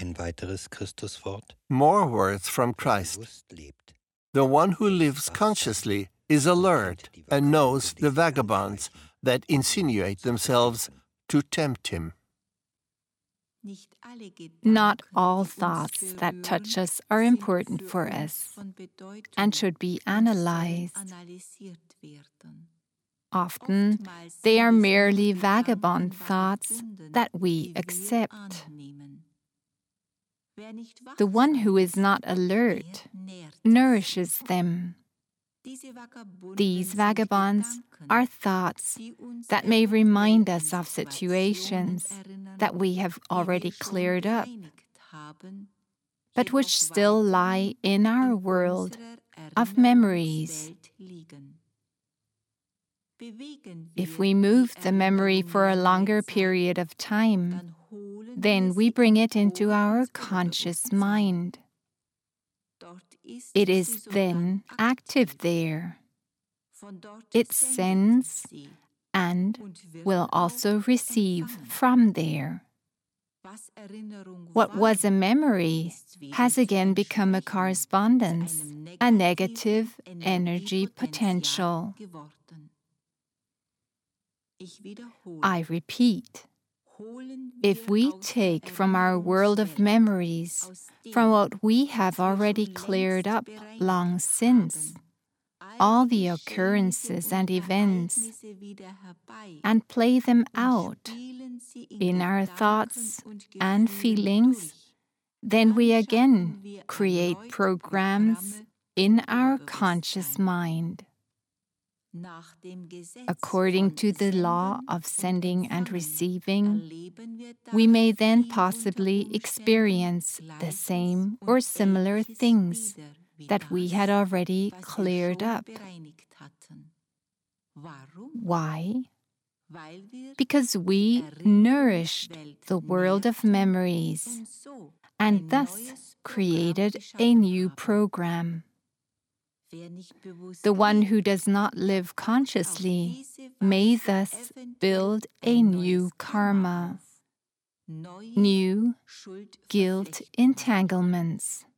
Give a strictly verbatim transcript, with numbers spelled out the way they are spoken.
Ein weiteres Christuswort. More words from Wer Christ. bewusst lebt, The one who lives consciously is alert and knows the vagabonds that insinuate themselves to tempt him. Not all thoughts that touch us are important for us and should be analyzed. Often, they are merely vagabond thoughts that we accept. The one who is not alert nourishes them. These vagabonds are thoughts that may remind us of situations that we have already cleared up, but which still lie in our world of memories. If we move the memory for a longer period of time, then we bring it into our conscious mind. It is then active there. It sends and will also receive from there. What was a memory has again become a correspondence, a negative energy potential. I repeat, if we take from our world of memories, from what we have already cleared up long since, all the occurrences and events, and play them out in our thoughts and feelings, then we again create programs in our conscious mind. According to the law of sending and receiving, we may then possibly experience the same or similar things that we had already cleared up. Why? Because we nourished the world of memories and thus created a new program. The one who does not live consciously may thus build a new karma, new guilt entanglements.